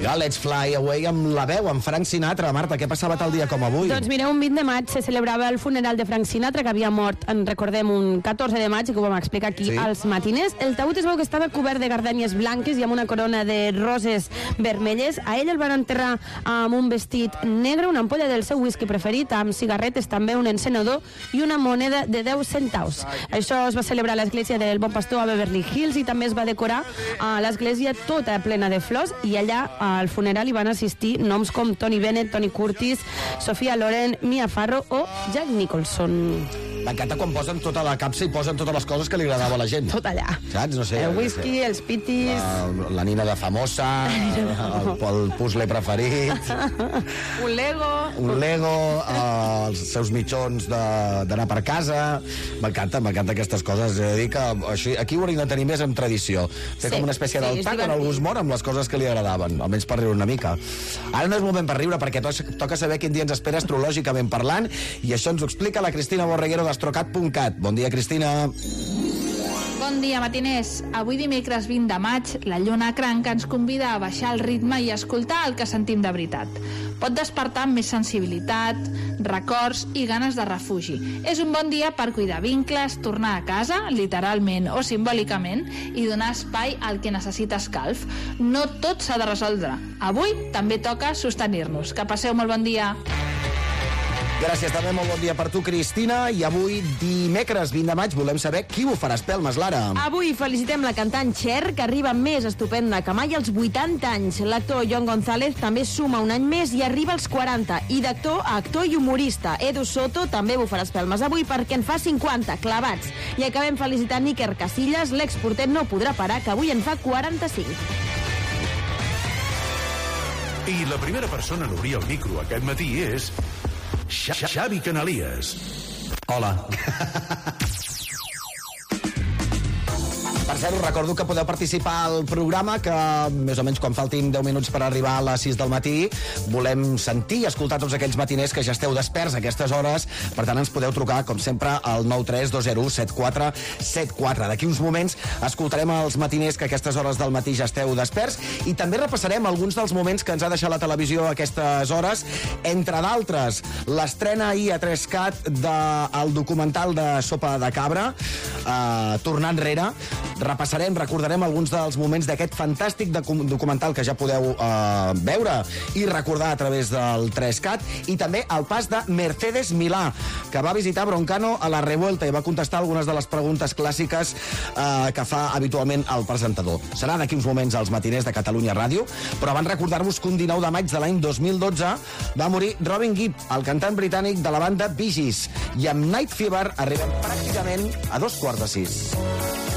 Vinga, let's fly away amb la veu, amb Frank Sinatra. Marta, què passava tal dia com avui? Doncs mireu, un 20 de maig se celebrava el funeral de Frank Sinatra, que havia mort, en recordem, un 14 de maig, que ho vam explicar aquí als matiners. El taüt es veu que estava cobert de gardènies blanques i amb una corona de roses vermelles. A ell el van enterrar amb un vestit negre, una ampolla del seu whisky preferit, amb cigarretes, també un encenedor i una moneda de 10 centaus. Això es va celebrar a l'església del Bon Pastor a Beverly Hills i també es va decorar a l'església tota plena de flors, i allà al funeral hi van assistir noms com Tony Bennett, Tony Curtis, Sofia Loren, Mia Farrow o Jack Nicholson. M'encanta quan posen tota la capsa i posen totes les coses que li agradava a la gent. Tot allà. Saps? No sé, el whisky, els pitis... La nina de famosa, el puzzle preferit... un Lego, els seus mitjons d'anar per casa... M'encanta aquestes coses. He de dir que aquí ho hauríem de tenir més en tradició. Fer com una espècie d'altar on algú es mor amb les coses que li agradaven, almenys per riure una mica. Ara no és moment per riure, perquè toca saber quin dia ens espera astrològicament parlant, i això ens ho explica la Cristina Borreguero d'Astrocat.cat. Bon dia, Cristina. Bon dia, matiners. Avui dimecres 20 de maig, la lluna cranca ens convida a baixar el ritme i a escoltar el que sentim de veritat. Pot despertar més sensibilitat, records i ganes de refugi. És un bon dia per cuidar vincles, tornar a casa, literalment o simbòlicament, i donar espai al que necessita escalf. No tot s'ha de resoldre. Avui també toca sostenir-nos. Que passeu molt bon dia. Gràcies, també molt bon dia per tu, Cristina. I avui, dimecres 20 de maig, volem saber qui bufarà espelmes, Lara. Avui felicitem la cantant Cher, que arriba més estupenda que mai als 80 anys. L'actor John González també suma un any més i arriba als 40. I d'actor a actor i humorista. Edu Soto també bufarà espelmes avui perquè en fa 50, clavats. I acabem felicitant Iker Casillas, l'exporter no podrà parar, que avui en fa 45. I la primera persona en obrir el micro aquest matí és... Xavi Canalies. Hola. Per cert, us recordo que podeu participar al programa, que més o menys quan faltin 10 minuts per arribar a les 6 del matí volem sentir i escoltar tots aquells matiners que ja esteu desperts a aquestes hores. Per tant, ens podeu trucar, com sempre, al 932017474. D'aquí uns moments escoltarem els matiners que a aquestes hores del matí ja esteu desperts, i també repassarem alguns dels moments que ens ha deixat la televisió a aquestes hores, entre d'altres l'estrena ahir a 3CAT del documental de Sopa de Cabra, Tornar enrere. Recordarem alguns dels moments d'aquest fantàstic documental que ja podeu veure i recordar a través del 3CAT, i també el pas de Mercedes Milà, que va visitar Broncano a la Revuelta i va contestar algunes de les preguntes clàssiques que fa habitualment el presentador. Serà d'aquí uns moments als matiners de Catalunya Ràdio, però abans recordar-vos que un 19 de maig de l'any 2012 va morir Robin Gibb, el cantant britànic de la banda Bee Gees, i amb Night Fever arribem pràcticament a 5:45.